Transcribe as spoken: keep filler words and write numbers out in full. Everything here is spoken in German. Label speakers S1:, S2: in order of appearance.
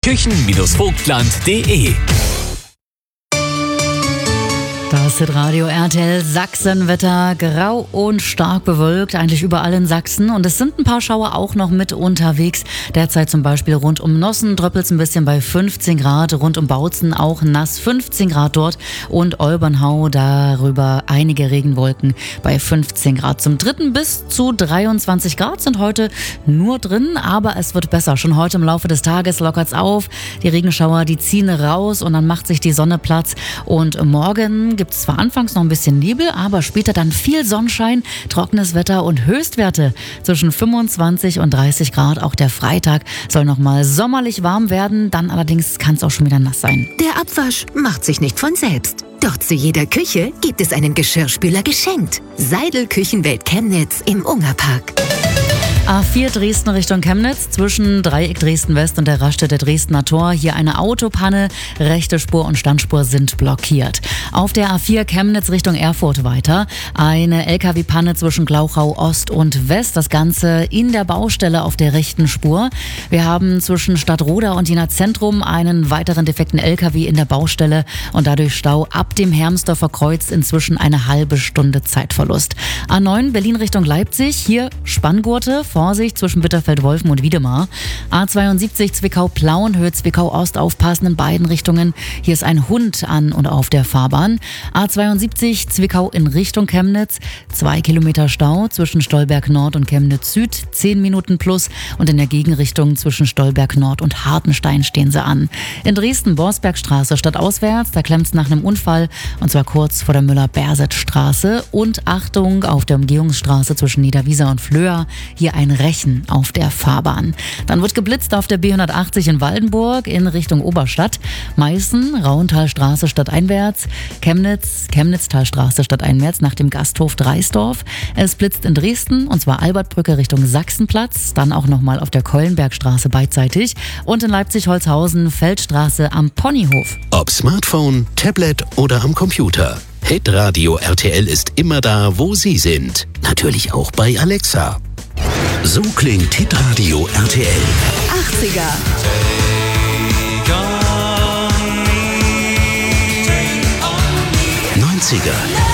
S1: küchen Vogtland punkt de.
S2: Das Hitradio R T L Sachsenwetter, grau und stark bewölkt, eigentlich überall in Sachsen. Und es sind ein paar Schauer auch noch mit unterwegs. Derzeit zum Beispiel rund um Nossen tröppelt es ein bisschen bei fünfzehn Grad, rund um Bautzen auch nass, fünfzehn Grad dort. Und Olbernhau darüber einige Regenwolken bei fünfzehn Grad. Zum dritten bis zu dreiundzwanzig Grad sind heute nur drin, aber es wird besser. Schon heute im Laufe des Tages lockert es auf. Die Regenschauer, die ziehen raus und dann macht sich die Sonne Platz. Und morgen gibt es zwar anfangs noch ein bisschen Nebel, aber später dann viel Sonnenschein, trockenes Wetter und Höchstwerte zwischen fünfundzwanzig und dreißig Grad. Auch der Freitag soll nochmal sommerlich warm werden, dann allerdings kann es auch schon wieder nass sein.
S3: Der Abwasch macht sich nicht von selbst. Doch zu jeder Küche gibt es einen Geschirrspüler geschenkt. Seidel Küchenwelt Chemnitz im Ungerpark.
S2: A vier Dresden Richtung Chemnitz, zwischen Dreieck Dresden West und der Raststätte Dresdner Tor. Hier eine Autopanne, rechte Spur und Standspur sind blockiert. Auf der A vier Chemnitz Richtung Erfurt weiter. Eine L K W-Panne zwischen Glauchau Ost und West. Das Ganze in der Baustelle auf der rechten Spur. Wir haben zwischen Stadtroda und Jena Zentrum einen weiteren defekten L K W in der Baustelle und dadurch Stau ab dem Hermsdorfer Kreuz, inzwischen eine halbe Stunde Zeitverlust. A neun Berlin Richtung Leipzig, hier Spanngurte, Vorsicht zwischen Bitterfeld-Wolfen und Wiedemar. A zweiundsiebzig Zwickau-Plauenhöhe, Zwickau-Ost, aufpassen in beiden Richtungen. Hier ist ein Hund an und auf der Fahrbahn. A zweiundsiebzig Zwickau in Richtung Chemnitz, zwei Kilometer Stau zwischen Stolberg Nord und Chemnitz Süd, zehn Minuten plus. Und in der Gegenrichtung zwischen Stolberg Nord und Hartenstein stehen sie an. In Dresden Borsbergstraße stadtauswärts, da klemmt es nach einem Unfall und zwar kurz vor der Müller-Berset-Straße. Und Achtung, auf der Umgehungsstraße zwischen Niederwieser und Flöa, hier ein Rechen auf der Fahrbahn. Dann wird geblitzt auf der B hundertachtzig in Waldenburg in Richtung Oberstadt. Meißen, Rauentalstraße stadteinwärts. Chemnitz, Chemnitztalstraße stadteinwärts nach dem Gasthof Dreisdorf. Es blitzt in Dresden und zwar Albertbrücke Richtung Sachsenplatz. Dann auch nochmal auf der Keulenbergstraße beidseitig. Und in Leipzig-Holzhausen Feldstraße am Ponyhof.
S4: Ob Smartphone, Tablet oder am Computer. Hitradio R T L ist immer da, wo Sie sind. Natürlich auch bei Alexa. So klingt Hitradio R T L.
S3: achtziger.
S4: neunziger.